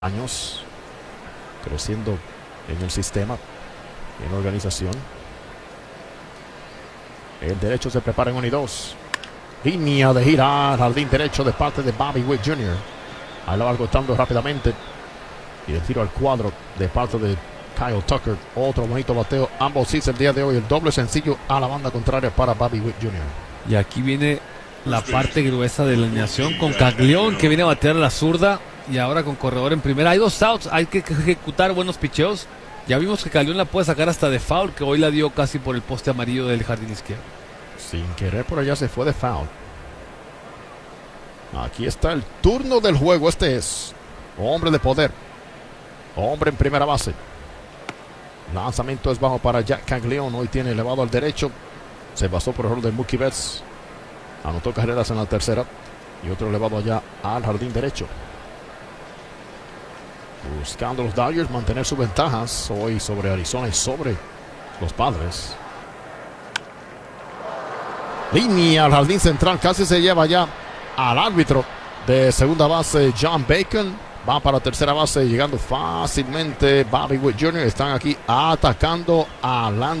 años creciendo en el sistema, en la organización. El derecho se prepara en 1 y 2. Línea de gira al jardín derecho de parte de Bobby Witt Jr. Ahí la va cortando rápidamente. Y el tiro al cuadro de parte de Kyle Tucker. Otro bonito bateo. Ambos hits el día de hoy. El doble sencillo a la banda contraria para Bobby Witt Jr. Y aquí viene la parte gruesa de la alineación con Caglione, que viene a batear a la zurda. Y ahora con corredor en primera. Hay 2 outs. Hay que ejecutar buenos picheos. Ya vimos que Caglione la puede sacar hasta de foul, que hoy la dio casi por el poste amarillo del jardín izquierdo. Sin querer por allá se fue de foul. Aquí está el turno del juego. Este es hombre de poder. Hombre en primera base. Lanzamiento es bajo para Jack Caglione. Hoy tiene elevado al derecho. Se pasó por el rol de Mookie Betts. Anotó carreras en la tercera. Y otro elevado allá al jardín derecho. Buscando los Dodgers mantener sus ventajas hoy sobre Arizona y sobre los Padres. Línea al jardín central. Casi se lleva ya al árbitro de segunda base, John Bacon. Va para tercera base, llegando fácilmente Bobby Witt Jr. Están aquí atacando a Lance